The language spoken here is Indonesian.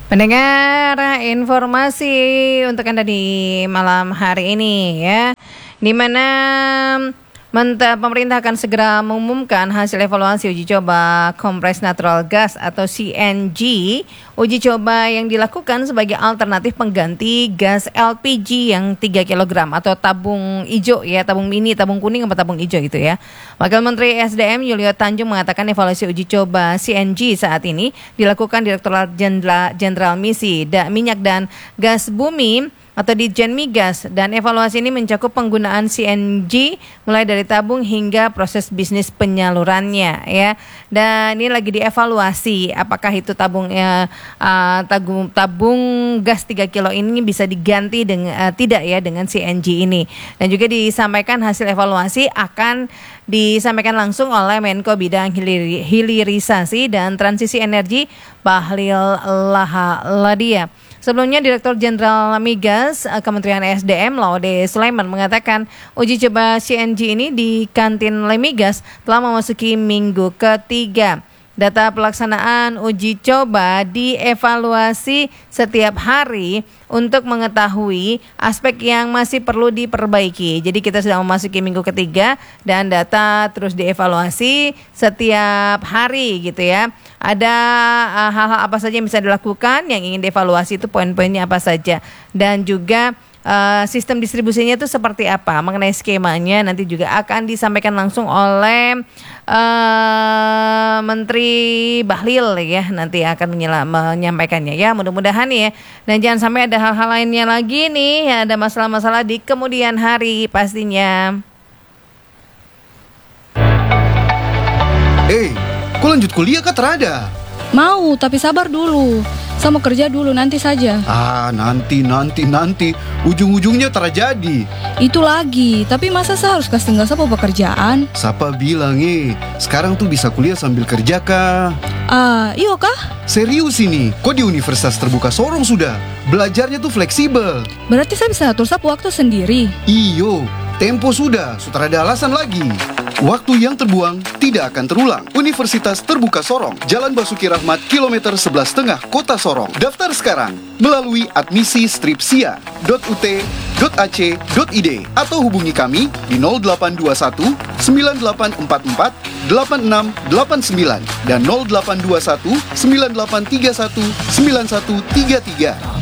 Pendengar, informasi untuk Anda di malam hari ini ya, di mana pemerintah akan segera mengumumkan hasil evaluasi uji coba kompres natural gas atau CNG. Uji coba yang dilakukan sebagai alternatif pengganti gas LPG yang 3 kg atau tabung hijau ya, tabung mini, tabung kuning atau tabung hijau itu ya. Wakil Menteri SDM Yulio Tanjung mengatakan evaluasi uji coba CNG saat ini dilakukan Direktorat Jenderal Misi Minyak dan Gas Bumi atau Ditjen Migas, dan evaluasi ini mencakup penggunaan CNG mulai dari tabung hingga proses bisnis penyalurannya ya. Dan ini lagi dievaluasi apakah itu tabung gas 3 kilo ini bisa diganti dengan tidak ya dengan CNG ini. Dan juga disampaikan hasil evaluasi akan disampaikan langsung oleh Menko Bidang Hilirisasi dan Transisi Energi Bahlil Lahaladia. Sebelumnya Direktur Jenderal Migas Kementerian SDM Laude Sulaiman mengatakan uji coba CNG ini di kantin Lemigas telah memasuki minggu ketiga. Data pelaksanaan uji coba dievaluasi setiap hari untuk mengetahui aspek yang masih perlu diperbaiki. Jadi kita sudah memasuki minggu ketiga dan data terus dievaluasi setiap hari gitu ya. Ada hal-hal apa saja yang bisa dilakukan, yang ingin dievaluasi itu poin-poinnya apa saja. Dan juga sistem distribusinya itu seperti apa, mengenai skemanya nanti juga akan disampaikan langsung oleh Menteri Bahlil ya, nanti akan menyampaikannya ya, mudah-mudahan ya. Dan jangan sampai ada hal-hal lainnya lagi nih, ada masalah-masalah di kemudian hari pastinya. Kok lanjut kuliah kah terada? Mau, tapi sabar dulu. Saya mau kerja dulu, nanti saja. Nanti. Ujung-ujungnya terjadi. Itu lagi, tapi masa saya harus kasih tinggal sama pekerjaan? Siapa bilang sekarang tuh bisa kuliah sambil kerja kah? Iya kah? Serius ini, kok di Universitas Terbuka Sorong sudah? Belajarnya tuh fleksibel. Berarti saya bisa atur waktu sendiri? Iyo, tempo sudah ada alasan lagi. Waktu yang terbuang tidak akan terulang. Universitas Terbuka Sorong, Jalan Basuki Rahmat, kilometer 11,5 Kota Sorong. Daftar sekarang melalui admisi-sia.ut.ac.id atau hubungi kami di 0821 9844 8689 dan 0821 9831 9133.